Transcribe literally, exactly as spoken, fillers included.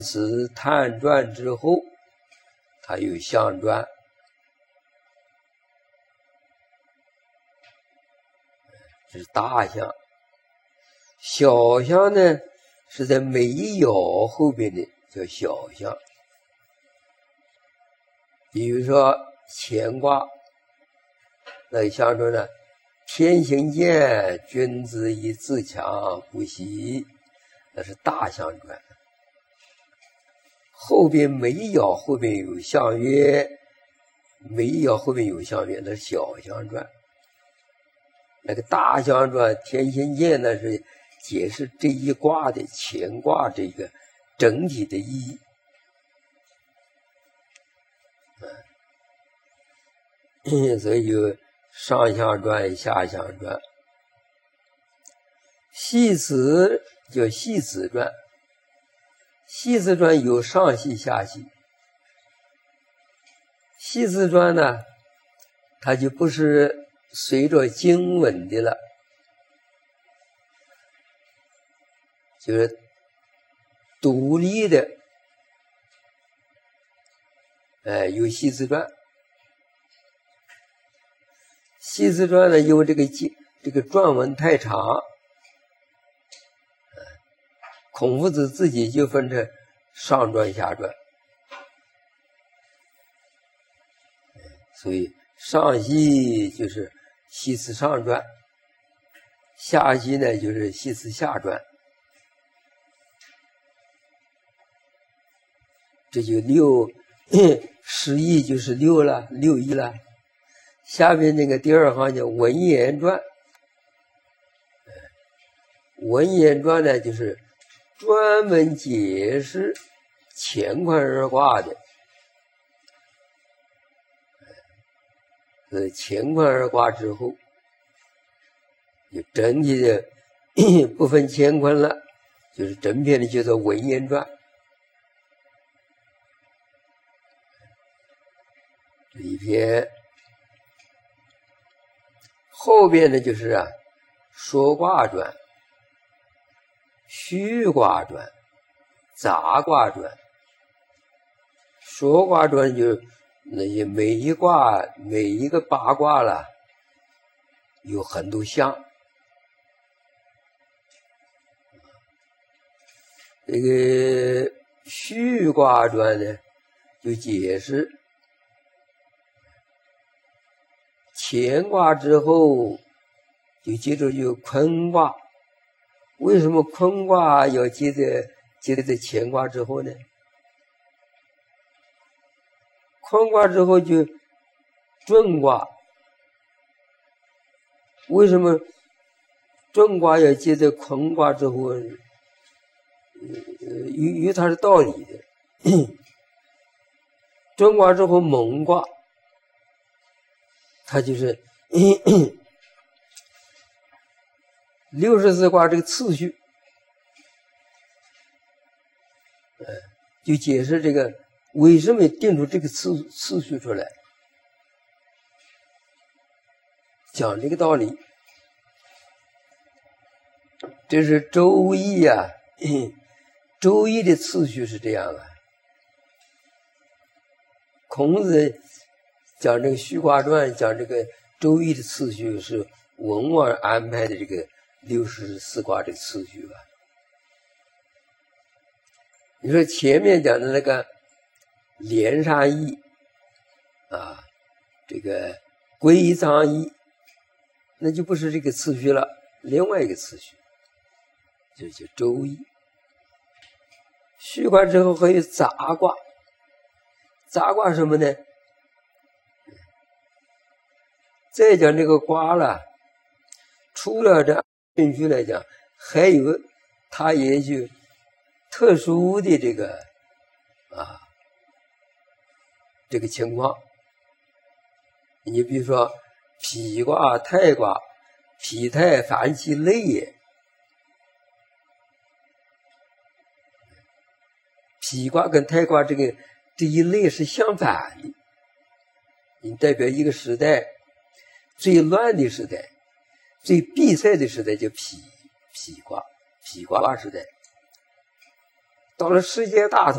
此探转之后，它有相转。这是大相。小相呢，是在每一爻后边的叫小相。比如说乾卦，那个相传呢，天行健，君子以自强不息，那是大相传。后边每一爻后边有相约，每一爻后边有相约，那是小相传。那个大相传天行健，那是解释这一卦的乾卦这个整体的意义。嗯，所以有上相传、下相传。系辞叫系辞传，系辞传有上系、下系。系辞传呢，它就不是随着经文的了，就是独立的，哎，有系辞传。系辞传呢，因为这个这个传文太长，孔夫子自己就分成上传、下传，所以上系就是系辞上传，下系呢就是系辞下传。这就六十义就是六了，六义了。下面那个第二行叫文言传，文言传呢就是专门解释乾坤二卦的。呃，乾坤二卦之后，就整体的不分乾坤了，就是整篇的叫做文言传。这一篇。后边呢就是啊，说卦传、虚卦传、杂卦传。说卦传就是那些每一卦每一个八卦了，有很多象。这个虚卦传呢，就解释乾卦之后，就接着有坤卦。为什么坤卦要接着接着在乾卦之后呢？坤卦之后就震卦。为什么震卦要接在坤卦之后？呃，有有它的道理的。震卦之后蒙卦。它就是六十四卦这个次序，呃，就解释这个为什么定出这个次次序出来，讲这个道理。这是周易啊，周易的次序是这样啊。孔子讲这个虚卦传，讲这个周易的次序是文王安排的这个六十四卦这个次序吧。你说前面讲的那个连山易啊，这个归藏易，那就不是这个次序了，另外一个次序，这就周易。虚卦之后还有杂卦，杂卦什么呢？再讲这个卦了，除了这顺序来讲，还有它也有特殊的这个啊这个情况。你比如说否卦、泰卦，否泰凡其类也。否卦跟泰卦这个这一类是相反的，你代表一个时代。最乱的时代，最闭塞的时代叫否否卦，否卦时代。到了世界大同。